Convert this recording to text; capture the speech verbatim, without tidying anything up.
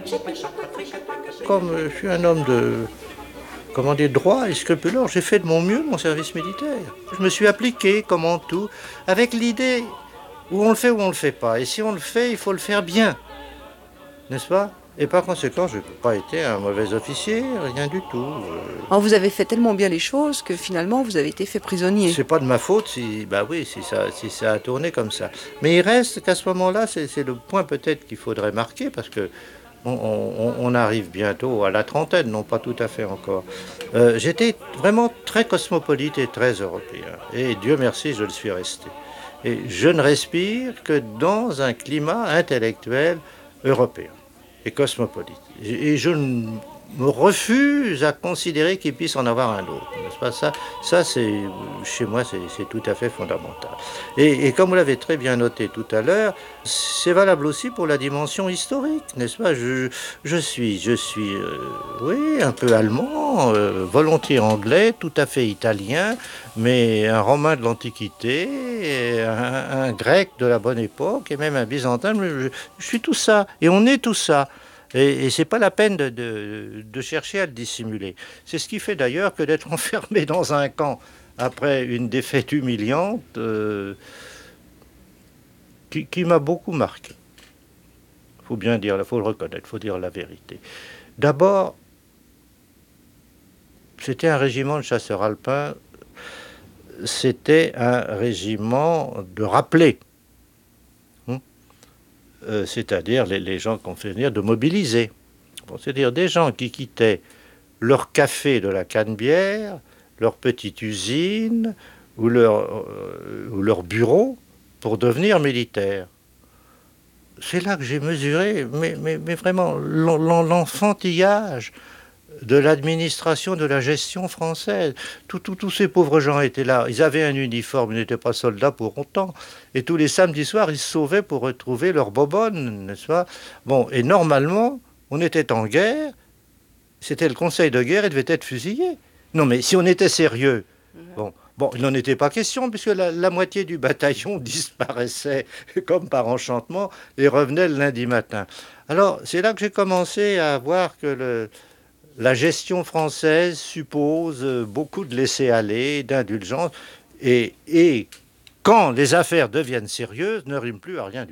Comme euh, je suis un homme de, comment dire, droit et scrupuleux, j'ai fait de mon mieux mon service militaire. Je me suis appliqué, comme en tout, avec l'idée où on le fait ou on le fait pas. Et si on le fait, il faut le faire bien, n'est-ce pas? Et par conséquent, je n'ai pas été un mauvais officier, rien du tout. Euh, Alors vous avez fait tellement bien les choses que finalement vous avez été fait prisonnier. C'est pas de ma faute si, bah oui, si ça, si ça a tourné comme ça. Mais il reste qu'à ce moment-là, c'est, c'est le point peut-être qu'il faudrait marquer parce que on, on- on arrive bientôt à la trentaine, non pas tout à fait encore. Euh, j'étais vraiment très cosmopolite et très européen. Et Dieu merci, je le suis resté. Et je ne respire que dans un climat intellectuel européen et cosmopolite. Et je me refuse à considérer qu'il puisse en avoir un autre. N'est-ce pas ça, ça c'est chez moi, c'est, c'est tout à fait fondamental. Et, et comme vous l'avez très bien noté tout à l'heure, c'est valable aussi pour la dimension historique, n'est-ce pas? Je, je suis, je suis, euh, oui, un peu allemand, euh, volontiers anglais, tout à fait italien, mais un romain de l'Antiquité, un, un grec de la bonne époque, et même un byzantin. Je, je suis tout ça, et on est tout ça. Et, et c'est pas la peine de, de, de chercher à le dissimuler. C'est ce qui fait d'ailleurs que d'être enfermé dans un camp après une défaite humiliante, euh, qui, qui m'a beaucoup marqué. Il faut bien dire, il faut le reconnaître, il faut dire la vérité. D'abord, c'était un régiment de chasseurs alpins, c'était un régiment de rappelés, hein, euh, c'est-à-dire les, les gens qu'on fait venir de mobiliser. Bon, c'est-à-dire des gens qui quittaient leur café de la Canebière, leur petite usine ou leur, euh, ou leur bureau pour devenir militaire. C'est là que j'ai mesuré, mais, mais, mais vraiment, l'enfantillage de l'administration, de la gestion française. Tous tout, tout ces pauvres gens étaient là. Ils avaient un uniforme, ils n'étaient pas soldats pour autant. Et tous les samedis soirs, ils se sauvaient pour retrouver leur bobonne, n'est-ce pas? Bon, et normalement, on était en guerre, c'était le conseil de guerre et devait être fusillé. Non, mais si on était sérieux, bon, bon, il n'en était pas question, puisque la, la moitié du bataillon disparaissait comme par enchantement et revenait le lundi matin. Alors, c'est là que j'ai commencé à voir que le, la gestion française suppose beaucoup de laisser-aller, d'indulgence, et, et quand les affaires deviennent sérieuses, ne rime plus à rien du tout.